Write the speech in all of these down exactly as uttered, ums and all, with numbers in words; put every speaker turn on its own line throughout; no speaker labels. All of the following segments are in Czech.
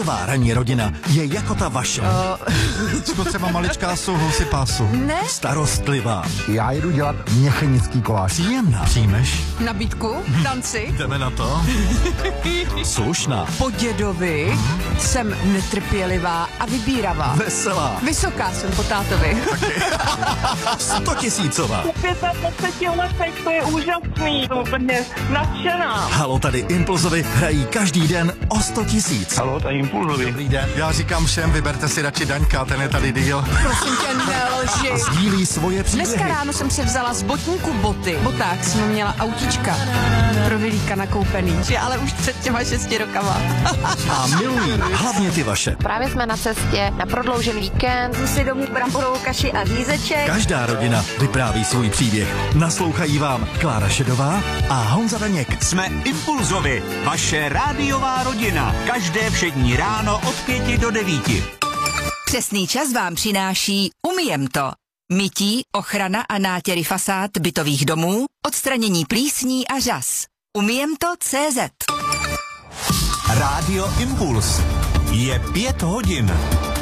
Rádová ranní rodina je jako ta vaše.
Uh.
Spotřeba maličká jsou husy pásu.
Ne.
Starostlivá.
Já jedu dělat měchenický koláč.
Příjemná. Přijmeš?
Nabídku? Tanci?
Jdeme na to? Slušná.
Po dědovi jsem netrpělivá a vybíravá.
Veselá.
Vysoká jsem po tátovi.
Stotisícová.
Po pětadvaceti letech to je úžasný, to úplně nadšená.
Halo, tady Impulzovi hrají každý den o sto tisíc.
Halo, tady Impulzovi.
Dobrý den. Já říkám všem, vyberte si radši Daňka, ten je tady díl.
Prosím tě, nelži.
Sdílí svoje příběhy.
Dneska ráno jsem si vzala z botníku boty. Boták jsem měla autíčka. Pro Vilíka nakoupený. Že ale už před těma šesti rokama.
A milují hlavně ty vaše.
Právě jsme na cestě na prodloužený víkend.
Jsem si domů bramborovou kaši a řízeček.
Každá rodina vypráví svůj příběh. Naslouchají vám Klára Šedová a Honza Daněk.
Jsme Impulzovi, vaše rádiová rodina. Každé všední ráno od pěti do devíti.
Přesný čas vám přináší Umiem to. Mytí, ochrana a nátěry fasád bytových domů, odstranění plísní a řas. Umiem to cé zet.
Rádio Impuls. Je pět hodin.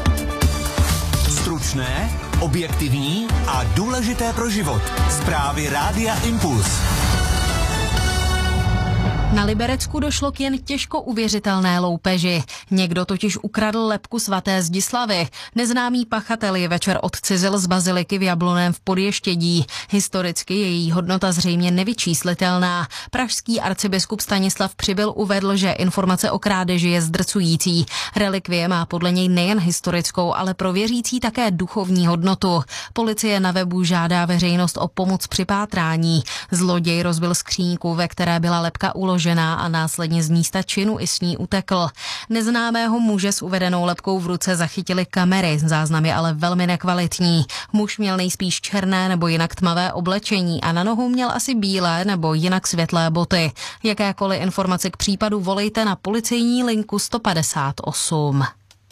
Stručné, objektivní a důležité pro život. Zprávy Rádia Impuls.
Na Liberecku došlo k jen těžko uvěřitelné loupeži. Někdo totiž ukradl lebku svaté Zdislavy. Neznámý pachatel ji večer odcizil z baziliky v Jablonném v Podještědí. Historicky je její hodnota zřejmě nevyčíslitelná. Pražský arcibiskup Stanislav Přibyl uvedl, že informace o krádeži je zdrcující. Relikvie má podle něj nejen historickou, ale pro věřící také duchovní hodnotu. Policie na webu žádá veřejnost o pomoc při pátrání. Zloděj rozbil skříňku, ve které byla lebka uložená a následně z místa činu i s ní utekl. Neznámého muže s uvedenou lebkou v ruce zachytily kamery, záznam je ale velmi nekvalitní. Muž měl nejspíš černé nebo jinak tmavé oblečení a na nohu měl asi bílé nebo jinak světlé boty. Jakékoliv informace k případu volejte na policejní linku sto padesát osm.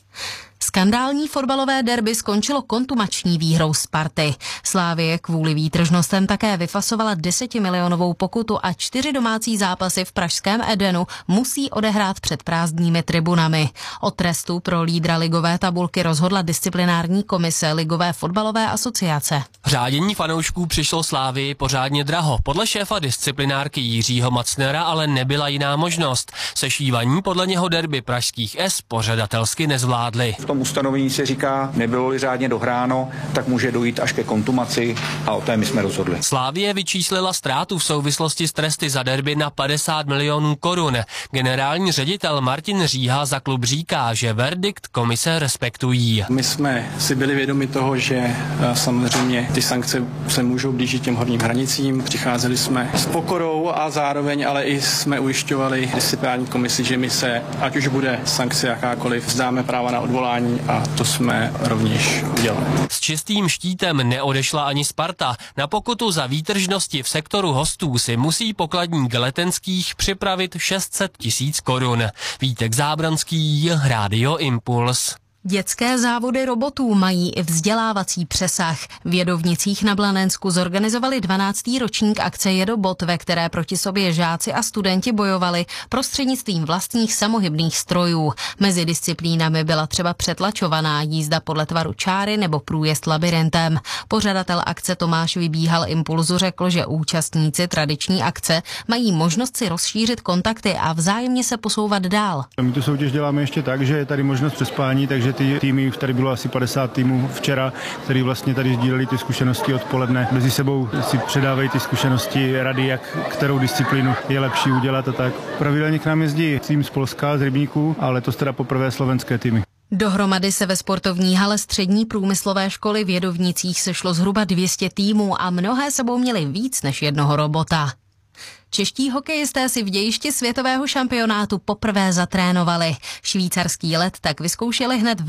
Skandální fotbalové derby skončilo kontumační výhrou Sparty. Slavie kvůli výtržnostem také vyfasovala desetimilionovou pokutu a čtyři domácí zápasy v pražském Edenu musí odehrát před prázdnými tribunami. O trestu pro lídra ligové tabulky rozhodla disciplinární komise Ligové fotbalové asociace.
Řádění fanoušků přišlo Slavii pořádně draho. Podle šéfa disciplinárky Jiřího Macnera ale nebyla jiná možnost. Sešívaní podle něho derby pražských S pořadatelsky nezvládli.
V tom ustanovení se říká, nebylo-li řádně dohráno, tak může dojít až ke kontumaci a o té my jsme rozhodli.
Slavie vyčíslila ztrátu v souvislosti s tresty za derby na padesát milionů korun. Generální ředitel Martin Říha za klub říká, že verdikt komise respektují.
My jsme si byli vědomi toho, že samozřejmě ty sankce se můžou blížit těm horním hranicím. Přicházeli jsme s pokorou a zároveň ale i jsme ujišťovali disciplinární komisi, že my se, ať už bude sankce jakákoliv, vzdáme práva na odvolání a to jsme rovněž udělali.
S čistým štítem neodešla ani Sparta. Na pokutu za výtržnosti v sektoru hostů si musí pokladník Letenských připravit šest set tisíc korun. Vítek Zábranský, Rádio Impuls.
Dětské závody robotů mají i vzdělávací přesah. V Jedovnicích na Blanensku zorganizovali dvanáctý ročník akce Jedobot, ve které proti sobě žáci a studenti bojovali prostřednictvím vlastních samohybných strojů. Mezi disciplínami byla třeba přetlačovaná jízda podle tvaru čáry nebo průjezd labirintem. Pořadatel akce Tomáš Vybíhal Impulzu řekl, že účastníci tradiční akce mají možnost si rozšířit kontakty a vzájemně se posouvat dál.
My tu soutěž děláme ještě tak, že je tady možnost přespání, takže ty týmy, tady bylo asi padesát týmů včera, který vlastně tady sdíleli ty zkušenosti odpoledne. Mezi sebou si předávají ty zkušenosti, rady, jak kterou disciplínu je lepší udělat a tak. Pravidelně k nám jezdí tým z Polska, z Rybníků, ale letos teda poprvé slovenské týmy.
Dohromady se ve sportovní hale střední průmyslové školy v Jedovnicích sešlo zhruba dvě stě týmů a mnohé sebou měli víc než jednoho robota. Čeští hokejisté si v dějišti světového šampionátu poprvé zatrénovali. Švýcarský led tak vyzkoušeli hned